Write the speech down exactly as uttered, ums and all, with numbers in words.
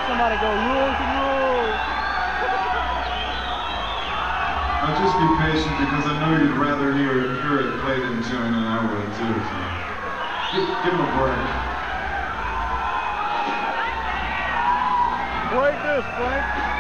somebody go, rules and rules. Now just be patient because I know you'd rather hear, hear it played in tune than I would too. So. Give, give him a break. Break this, Frank.